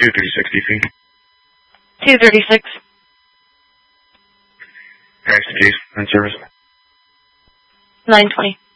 236 DC. 236. Next case, in service. 920.